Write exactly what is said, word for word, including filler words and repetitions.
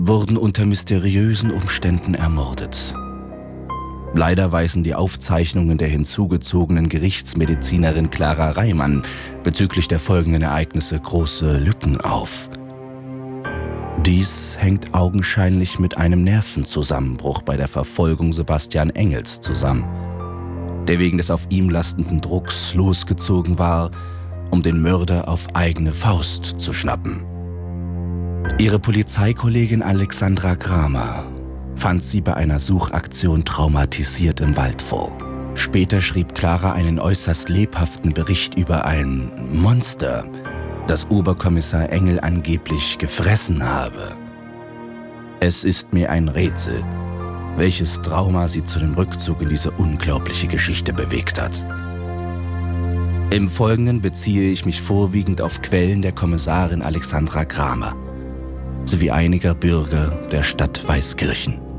wurden unter mysteriösen Umständen ermordet. Leider weisen die Aufzeichnungen der hinzugezogenen Gerichtsmedizinerin Clara Reimann bezüglich der folgenden Ereignisse große Lücken auf. Dies hängt augenscheinlich mit einem Nervenzusammenbruch bei der Verfolgung Sebastian Engels zusammen, der wegen des auf ihm lastenden Drucks losgezogen war, um den Mörder auf eigene Faust zu schnappen. Ihre Polizeikollegin Alexandra Kramer fand sie bei einer Suchaktion traumatisiert im Wald vor. Später schrieb Clara einen äußerst lebhaften Bericht über ein Monster, das Oberkommissar Engel angeblich gefressen habe. Es ist mir ein Rätsel, welches Trauma sie zu dem Rückzug in diese unglaubliche Geschichte bewegt hat. Im Folgenden beziehe ich mich vorwiegend auf Quellen der Kommissarin Alexandra Kramer sowie einiger Bürger der Stadt Weißkirchen.